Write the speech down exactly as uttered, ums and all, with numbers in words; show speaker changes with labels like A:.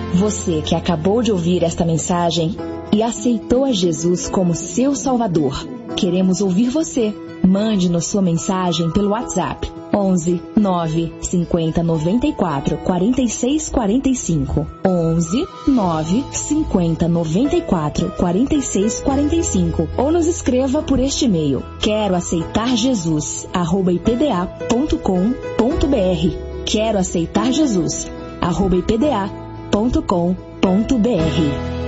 A: Você que acabou de ouvir esta mensagem e aceitou a Jesus como seu Salvador, queremos ouvir você. Mande-nos sua mensagem pelo WhatsApp onze, nove, cinquenta, noventa e quatro, quarenta e seis, quarenta e cinco. onze, nove, cinquenta, noventa e quatro, quarenta e seis, quarenta e cinco. Ou nos escreva por este e-mail: quero aceitar Jesus, arroba ipda ponto com ponto br. Quero aceitar Jesus, arroba ipda ponto com ponto br.